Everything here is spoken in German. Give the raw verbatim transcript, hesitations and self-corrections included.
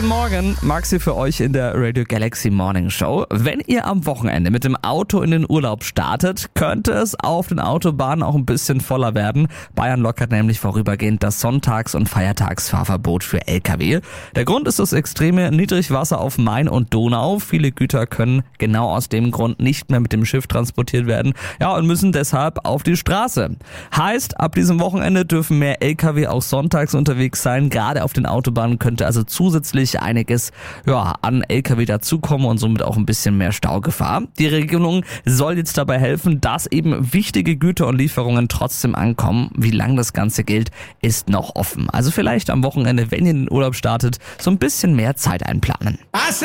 Guten Morgen, Max hier für euch in der Radio Galaxy Morning Show. Wenn ihr am Wochenende mit dem Auto in den Urlaub startet, könnte es auf den Autobahnen auch ein bisschen voller werden. Bayern lockert nämlich vorübergehend das Sonntags- und Feiertagsfahrverbot für L K W. Der Grund ist das extreme Niedrigwasser auf Main und Donau. Viele Güter können genau aus dem Grund nicht mehr mit dem Schiff transportiert werden, ja, und müssen deshalb auf die Straße. Heißt, ab diesem Wochenende dürfen mehr L K W auch sonntags unterwegs sein. Gerade auf den Autobahnen könnte also zusätzlich einiges ja, an L K W dazukommen und somit auch ein bisschen mehr Staugefahr. Die Regelung soll jetzt dabei helfen, dass eben wichtige Güter und Lieferungen trotzdem ankommen. Wie lang das Ganze gilt, ist noch offen. Also vielleicht am Wochenende, wenn ihr in den Urlaub startet, so ein bisschen mehr Zeit einplanen.